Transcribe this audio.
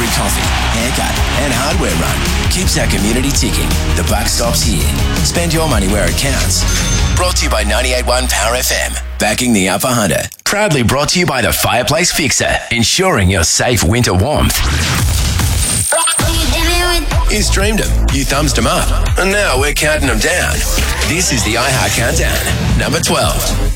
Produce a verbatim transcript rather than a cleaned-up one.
every coffee, haircut and hardware run keeps our community ticking. The buck stops here. Spend your money where it counts. Brought to you by ninety-eight point one Power F M. Backing the Upper Hunter. Proudly brought to you by the Fireplace Fixer. Ensuring your safe winter warmth. You streamed them, you thumbs them up, and now we're counting them down. This is the iHeart Countdown, number twelve.